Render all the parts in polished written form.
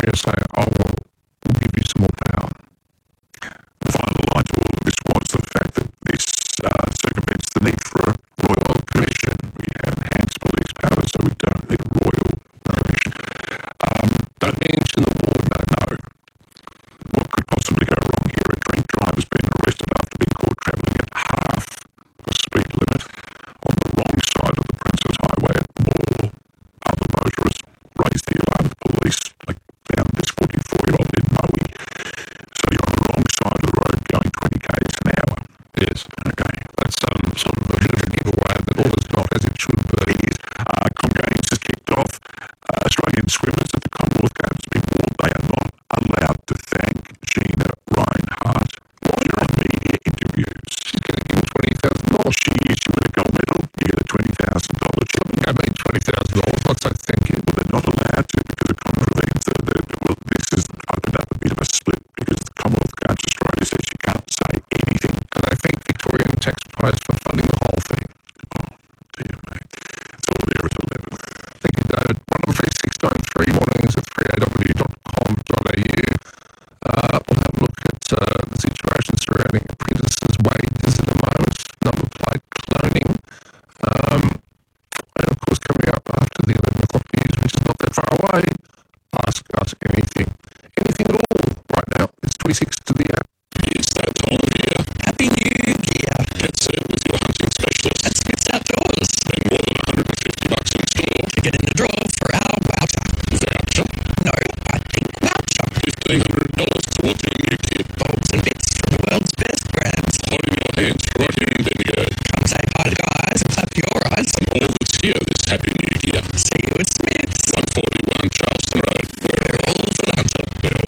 Australia say, oh, well, we'll give you some more power. The final line to all of this was the fact that this circumvents the need for a royal commission. We have enhanced police powers, so we don't need a royal commission. Don't mention the war, no. What could possibly go wrong here? A drink driver's been arrested after being caught travelling at half the speed limit on the wrong side of the Princes Highway at Ball. Other motorists raised the alarm. The police found this 44-year-old in Maui. So you're on the wrong side of the road going 20 k's an hour. Yes. Okay. That's sort of a bit of a giveaway that all is not as it should be. It is. Games has kicked off. Australian swimmers at the Commonwealth Games have been warned they are not allowed to thank Gina Reinhart during media interviews. She's going to give her $20,000. She with a gold medal. You get a $20,000. I mean, $20,000. What's that thank you? Well, they're not allowed to because the Commonwealth well, this has opened up a bit of a split because the Commonwealth Games Australia says you can't say anything. And I thank Victorian taxpayers for funding the whole thing. Oh, dear me. It's all there at 11. Thank you, David. 13693 mornings at 3aw.com.au. We'll have a look at the situation surrounding apprentices' wages in a moment, number plate cloning, and of course coming up after the 11 o'clock news, which is not that far away. Ask us anything at all right now. It's 26 to the app. It's that time of year. Happy New Year. Get set with your hunting specialist. At Smith's Outdoors. Spend more than $150 in store. To get in the draw for our voucher. Voucher? No, I think voucher. $1,500 towards your new kit. Bulbs and bits from the world's best brands. Holding your hands right here in Bendigo. Come say bye to guys and clap your eyes. And all that's here this Happy New Year. See you at Smith's. 141 Charleston Road. We're all for the hunter. Bell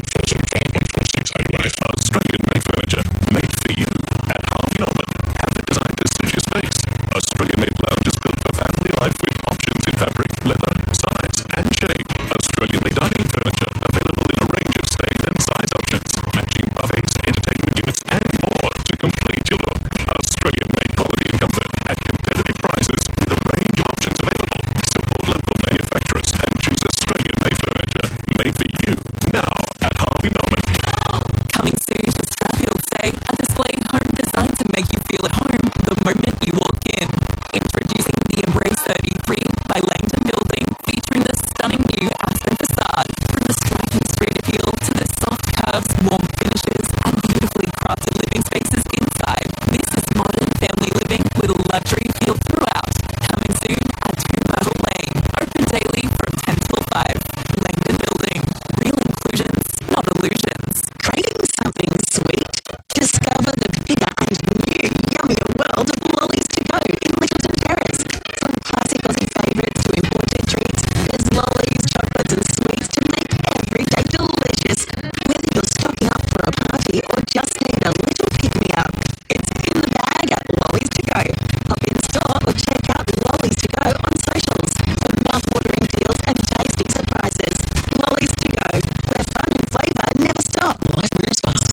475 146 Australian-made furniture. Made for you. At Harvey Norman. Have it designed to suit your space. Australian-made lounges built for family life with options in fabric, leather, size, and shape. Australian-made dining furniture available in a range of state and size options, matching buffets, entertainment units, and more to complete your look. Australian-made quality and comfort at competitive prices with a range of options available. Support local manufacturers and choose Australian-made furniture made for you now at Harvey Norman. Coming soon to Strathfield Day, a display home designed to make you feel at home the moment you walk in. Introducing the Embrace 33 by Langdon Building, featuring the stunning new Aspen facade. From the striking street appeal to the soft curves, warm finishes, and beautifully crafted living spaces inside. This is modern family living with a luxury feel throughout. Coming soon at 2 Myrtle Lane. Open daily from 10 till 5. Langdon Building. Real inclusions, not illusions. Craving something sweet? Discover the bigger and new yummier world of Lollies to Go in Littleton Terrace. From classic Aussie favourites to imported treats, there's lollies, chocolates and sweets to make every day delicious. Whether you're stocking up for a party or just need a little pick-me-up, it's in the bag at Lollies to Go. Pop in store or check out Lollies to Go on socials for mouth-watering deals and tasty surprises. Lollies to Go, where fun and flavour never stop. Life moves fast.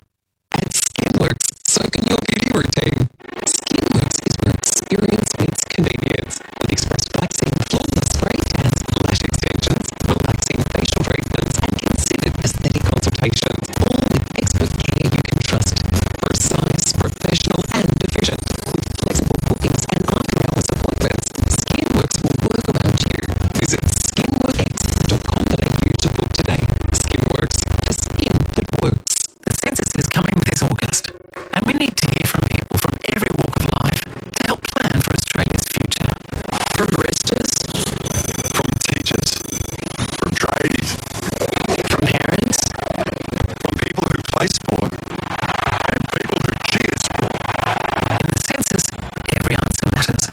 At Skinworks, so can your beauty routine. Skinworks is where experience meets convenience. With express waxing, flawless spray tans, lash extensions, relaxing facial treatments, and considered aesthetic consultations. All with expert care you can trust. Precise, professional, and efficient. With flexible bookings and after-hours appointments, Skinworks will work around you. Visit skinworkx.com.au to book today. Skinworks, the skin that works. The census is coming this August, and we need to hear from people from every walk of life to help plan for Australia's future. From resters, From teachers, from trades, from parents, from people who play sport, and people who cheer sport. In the census, every answer matters.